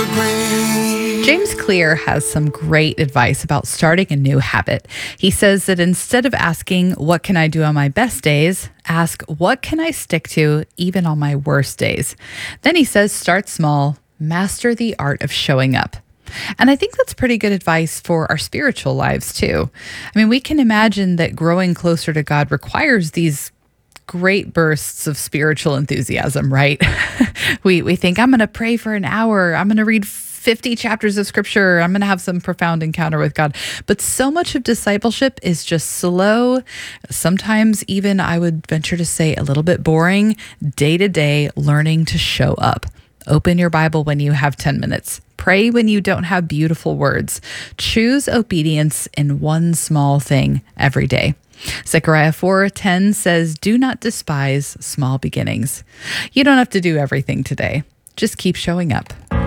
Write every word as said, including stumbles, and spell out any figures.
evergreen. James Clear has some great advice about starting a new habit. He says that instead of asking, what can I do on my best days? Ask, what can I stick to even on my worst days? Then he says, start small, master the art of showing up. And I think that's pretty good advice for our spiritual lives too. I mean, we can imagine that growing closer to God requires these great bursts of spiritual enthusiasm, right? we we think, I'm going to pray for an hour. I'm going to read fifty chapters of scripture. I'm going to have some profound encounter with God. But so much of discipleship is just slow. Sometimes even, I would venture to say, a little bit boring, day to day learning to show up. Open your Bible when you have ten minutes. Pray when you don't have beautiful words. Choose obedience in one small thing every day. Zechariah four ten says, do not despise small beginnings. You don't have to do everything today. Just keep showing up.